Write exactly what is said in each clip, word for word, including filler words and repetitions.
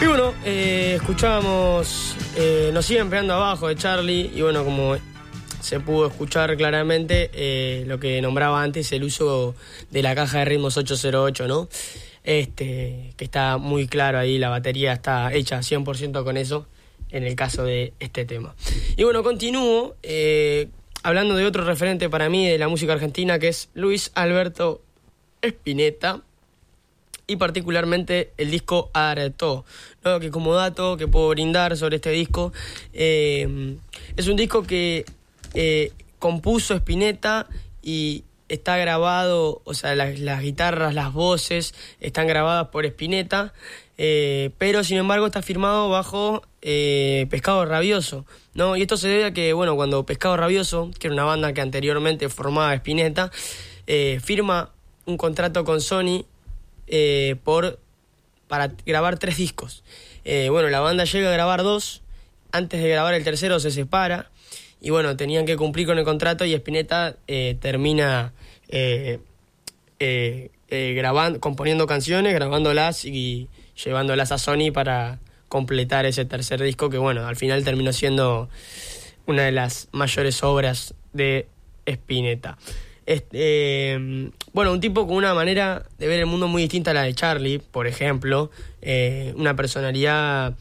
Y bueno, eh, escuchábamos eh, Nos siguen pegando abajo de Charlie. Y bueno, como se pudo escuchar claramente, eh, lo que nombraba antes, el uso de la caja de ritmos ocho cero ocho, ¿no? Este, que está muy claro ahí, la batería está hecha cien por ciento con eso, en el caso de este tema. Y bueno, continúo eh, hablando de otro referente para mí de la música argentina, que es Luis Alberto Spinetta, y particularmente el disco Artaud, ¿no? Que como dato que puedo brindar sobre este disco, eh, es un disco que eh, compuso Spinetta y está grabado, o sea, las, las guitarras, las voces están grabadas por Spinetta, eh, pero sin embargo está firmado bajo eh, Pescado Rabioso, ¿no? Y esto se debe a que, bueno, cuando Pescado Rabioso, que era una banda que anteriormente formaba Spinetta, eh, firma un contrato con Sony eh, por para grabar tres discos. Eh, bueno, la banda llega a grabar dos, antes de grabar el tercero se separa, y bueno, tenían que cumplir con el contrato y Spinetta eh, termina eh, eh, eh, grabando, componiendo canciones, grabándolas y llevándolas a Sony para completar ese tercer disco que, bueno, al final terminó siendo una de las mayores obras de Spinetta. Este, eh, bueno, un tipo con una manera de ver el mundo muy distinta a la de Charlie, por ejemplo, eh, una personalidad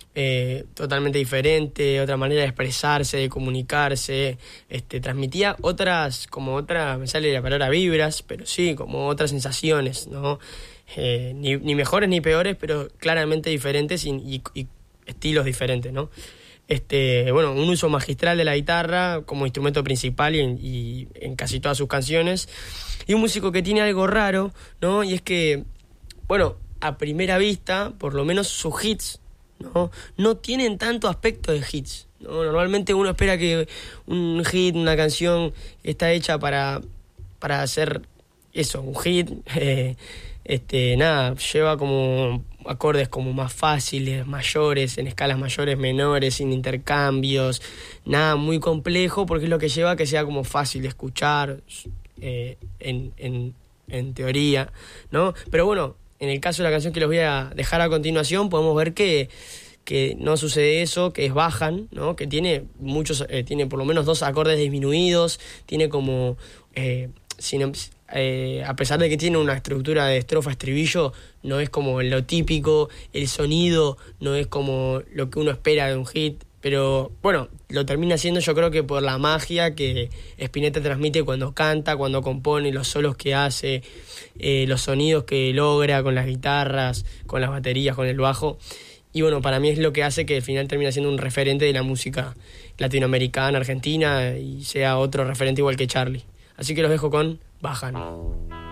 eh, totalmente diferente, otra manera de expresarse, de comunicarse, este, transmitía otras, como otra, me sale la palabra vibras, pero sí, como otras sensaciones, ¿no? Eh, ni, ni mejores ni peores, pero claramente diferentes y, y, y estilos diferentes, ¿no? Este, bueno, un uso magistral de la guitarra como instrumento principal y en, y en casi todas sus canciones. Y un músico que tiene algo raro, ¿no? Y es que, bueno, a primera vista, por lo menos sus hits, ¿no? No tienen tanto aspecto de hits, ¿no? Normalmente uno espera que un hit, una canción está hecha para, para hacer eso, un hit, eh, este, nada, lleva como acordes como más fáciles, mayores, en escalas mayores, menores, sin intercambios, nada muy complejo, porque es lo que lleva a que sea como fácil de escuchar, eh, en, en, en teoría, ¿no? Pero bueno, en el caso de la canción que les voy a dejar a continuación, podemos ver que, que no sucede eso, que es Bajan, ¿no? Que tiene muchos, eh, tiene por lo menos dos acordes disminuidos, tiene como, eh, sin, eh, a pesar de que tiene una estructura de estrofa-estribillo, no es como lo típico, el sonido no es como lo que uno espera de un hit, pero bueno, lo termina haciendo yo creo que por la magia que Spinetta transmite cuando canta, cuando compone, los solos que hace, eh, los sonidos que logra con las guitarras, con las baterías, con el bajo. Y bueno, para mí es lo que hace que al final termine siendo un referente de la música latinoamericana, argentina, y sea otro referente igual que Charlie. Así que los dejo con Bajan.